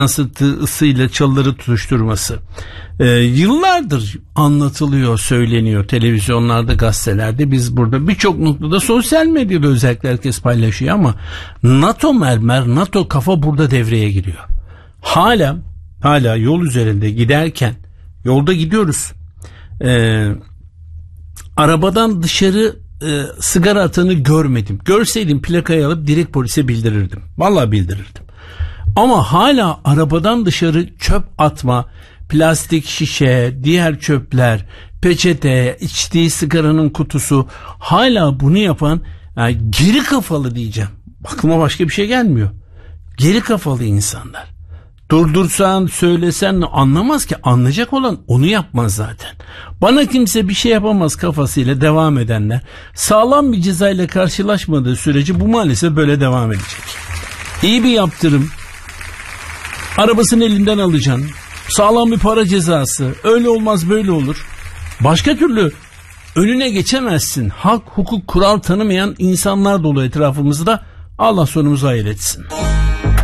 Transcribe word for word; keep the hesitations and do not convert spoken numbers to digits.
yansıtısıyla çalıları tutuşturması. Ee, yıllardır anlatılıyor, söyleniyor televizyonlarda, gazetelerde. Biz burada birçok noktada, sosyal medyada özellikle herkes paylaşıyor ama NATO mermer, NATO kafa burada devreye giriyor. Hala hala yol üzerinde giderken, yolda gidiyoruz. Ee, arabadan dışarı e, sigara atanı görmedim. Görseydim plakayı alıp direkt polise bildirirdim. Vallahi bildirirdim. Ama hala arabadan dışarı çöp atma, plastik şişe, diğer çöpler, peçete, içtiği sigaranın kutusu, hala bunu yapan yani geri kafalı diyeceğim. Aklıma başka bir şey gelmiyor. Geri kafalı insanlar. Durdursan, söylesen anlamaz ki. Anlayacak olan onu yapmaz zaten. Bana kimse bir şey yapamaz kafasıyla devam edenler, sağlam bir cezayla karşılaşmadığı sürece bu maalesef böyle devam edecek. İyi bir yaptırım, arabasını elinden alacaksın, sağlam bir para cezası, öyle olmaz böyle olur. Başka türlü önüne geçemezsin. Hak, hukuk, kural tanımayan insanlar dolu etrafımızda. Allah sonumuzu hayır etsin.